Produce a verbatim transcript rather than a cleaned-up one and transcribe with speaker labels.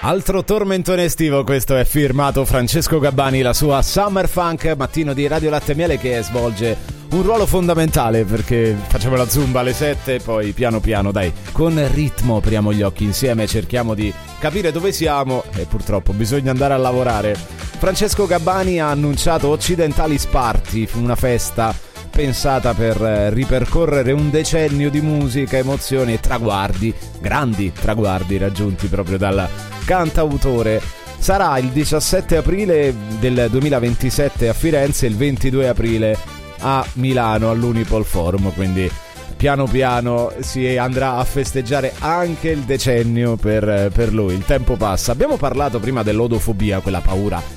Speaker 1: Altro tormentone estivo, questo è firmato Francesco Gabbani, la sua Summer Funk, mattino di Radio Latte e Miele, che svolge un ruolo fondamentale perché facciamo la zumba alle sette, poi piano piano, dai, con ritmo apriamo gli occhi insieme, cerchiamo di capire dove siamo e purtroppo bisogna andare a lavorare. Francesco Gabbani ha annunciato Occidentalis Party, una festa pensata per ripercorrere un decennio di musica, emozioni e traguardi, grandi traguardi raggiunti proprio dal cantautore. Sarà il diciassette aprile del duemilaventisette a Firenze e il ventidue aprile a Milano all'Unipol Forum, quindi piano piano si andrà a festeggiare anche il decennio per, per lui. Il tempo passa. Abbiamo parlato prima dell'odofobia, quella paura